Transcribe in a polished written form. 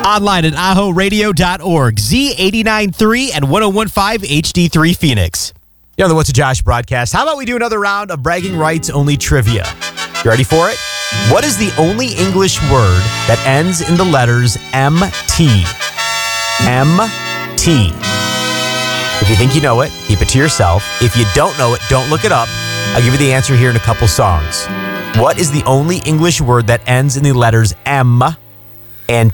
Online at ahoradio.org, Z89.3 and 101.5 HD3 Phoenix. You know the What's a Josh broadcast. How about we do another round of bragging rights only trivia? You ready for it? What is the only English word that ends in the letters MT? MT. If you think you know it, keep it to yourself. If you don't know it, don't look it up. I'll give you the answer here in a couple songs. What is the only English word that ends in the letters MT?